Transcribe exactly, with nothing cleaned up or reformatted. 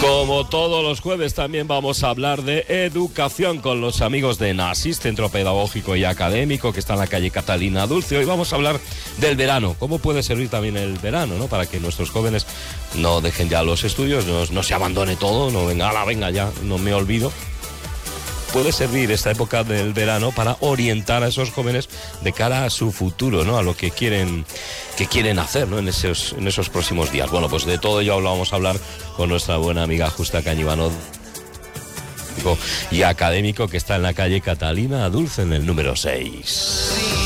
Como todos los jueves también vamos a hablar de educación con los amigos de NASIS, Centro Pedagógico y Académico, que está en la calle Catalina Dulce. Hoy vamos a hablar del verano, cómo puede servir también el verano, ¿no? Para que nuestros jóvenes no dejen ya los estudios, no, no se abandone todo, no venga, ala, venga ya, no me olvido. Puede servir esta época del verano para orientar a esos jóvenes de cara a su futuro, ¿no? A lo que quieren, que quieren hacer, ¿no? En esos, en esos próximos días. Bueno, pues de todo ello vamos a hablar con nuestra buena amiga Justa Cañivano y académico, que está en la calle Catalina Dulce, en el número seis.